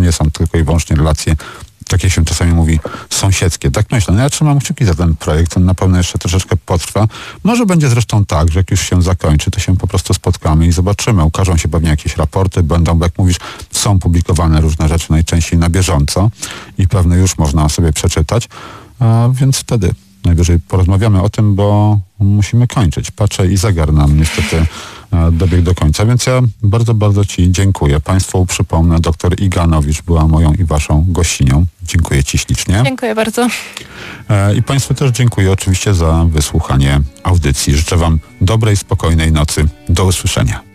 nie są tylko i wyłącznie relacje, tak jak się czasami mówi, sąsiedzkie. Tak myślę. No ja trzymam kciuki za ten projekt. On na pewno jeszcze troszeczkę potrwa. Może będzie zresztą tak, że jak już się zakończy, to się po prostu spotkamy i zobaczymy. Ukażą się pewnie jakieś raporty, będą, jak mówisz, są publikowane różne rzeczy najczęściej na bieżąco i pewne już można sobie przeczytać. Więc wtedy najwyżej porozmawiamy o tym, bo musimy kończyć. Patrzę i zegar nam niestety dobiegł do końca, więc ja bardzo, bardzo Ci dziękuję. Państwu przypomnę, dr Iga Nowicz była moją i Waszą gościnią. Dziękuję Ci ślicznie. Dziękuję bardzo. I Państwu też dziękuję oczywiście za wysłuchanie audycji. Życzę Wam dobrej, spokojnej nocy. Do usłyszenia.